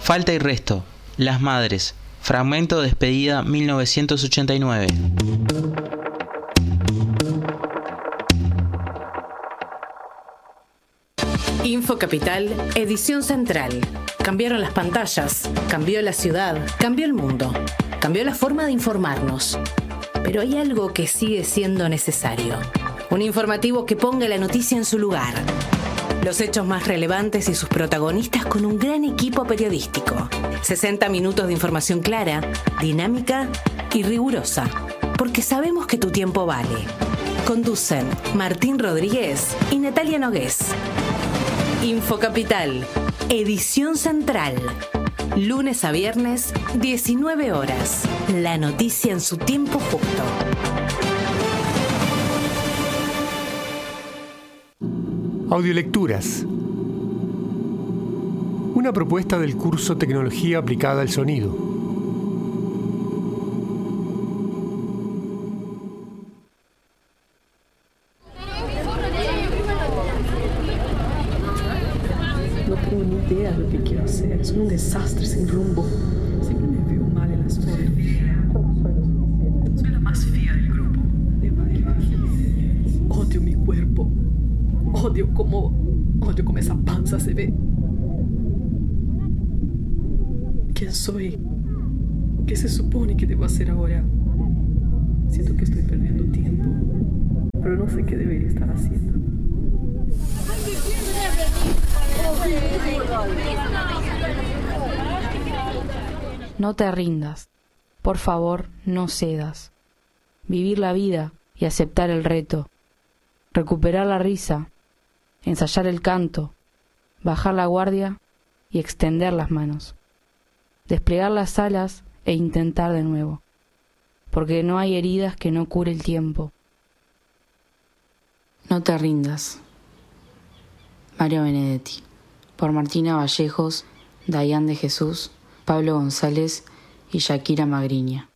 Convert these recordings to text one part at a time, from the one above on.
Falta y resto. Las madres. Fragmento de despedida 1989. Info Capital, edición central. Cambiaron las pantallas, cambió la ciudad, cambió el mundo, cambió la forma de informarnos. Pero hay algo que sigue siendo necesario. Un informativo que ponga la noticia en su lugar. Los hechos más relevantes y sus protagonistas con un gran equipo periodístico. 60 minutos de información clara, dinámica y rigurosa. Porque sabemos que tu tiempo vale. Conducen Martín Rodríguez y Natalia Nogués. Info Capital, edición central. Lunes a viernes, 19 horas. La noticia en su tiempo justo. Audiolecturas. Una propuesta del curso Tecnología aplicada al sonido. No tengo ni idea de lo que quiero hacer. Soy un desastre sin rumbo. Siempre me veo mal en las fotos. Soy la más fea del grupo. Odio mi cuerpo. Odio cómo esa panza se ve. ¿Quién soy? ¿Qué se supone que debo hacer ahora? Siento que estoy perdiendo tiempo, pero no sé qué debería estar haciendo. No te rindas. Por favor, no cedas. Vivir la vida y aceptar el reto. Recuperar la risa. Ensayar el canto. Bajar la guardia y extender las manos. Desplegar las alas e intentar de nuevo. Porque no hay heridas que no cure el tiempo. No te rindas. Mario Benedetti. Por Martina Vallejos, Dayan de Jesús, Pablo González y Shakira Magriña.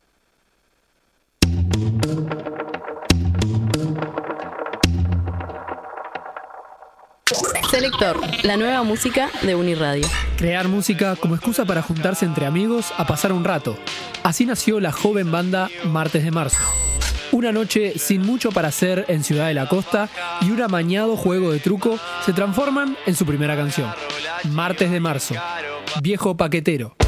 Selector, la nueva música de Uniradio. Crear música como excusa para juntarse entre amigos a pasar un rato. Así nació la joven banda Martes de Marzo. Una noche sin mucho para hacer en Ciudad de la Costa y un amañado juego de truco se transforman en su primera canción. Martes de Marzo, Viejo Paquetero.